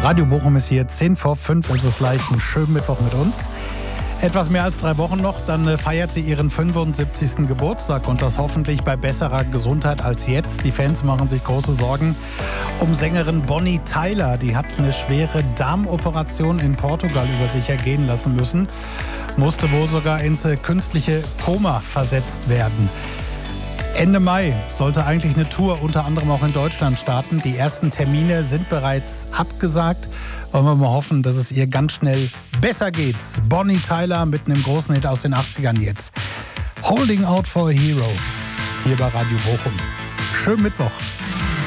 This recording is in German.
Radio Bochum ist hier, 10 vor 5 ist es gleich, einen schönen Mittwoch mit uns. Etwas mehr als 3 Wochen noch, dann feiert sie ihren 75. Geburtstag und das hoffentlich bei besserer Gesundheit als jetzt. Die Fans machen sich große Sorgen um Sängerin Bonnie Tyler. Die hat eine schwere Darmoperation in Portugal über sich ergehen lassen müssen, musste wohl sogar ins künstliche Koma versetzt werden. Ende Mai sollte eigentlich eine Tour unter anderem auch in Deutschland starten. Die ersten Termine sind bereits abgesagt. Wollen wir mal hoffen, dass es ihr ganz schnell besser geht. Bonnie Tyler mit einem großen Hit aus den 80ern jetzt. Holding Out for a Hero hier bei Radio Bochum. Schönen Mittwoch.